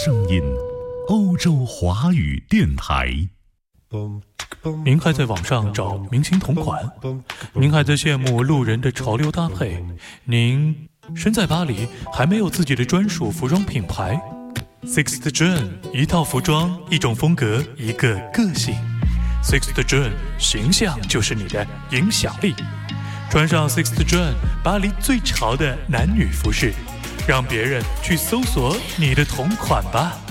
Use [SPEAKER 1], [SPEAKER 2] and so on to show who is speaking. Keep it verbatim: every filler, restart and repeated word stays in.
[SPEAKER 1] 声音，欧洲华语电台。
[SPEAKER 2] 您还在网上找明星同款？您还在羡慕路人的潮流搭配？您身在巴黎，还没有自己的专属服装品牌？ Sixth John， 一套服装，一种风格，一个个性。 Sixth John， 形象就是你的影响力。穿上 Sixth John， 巴黎最潮的男女服饰，让别人去搜索你的同款吧。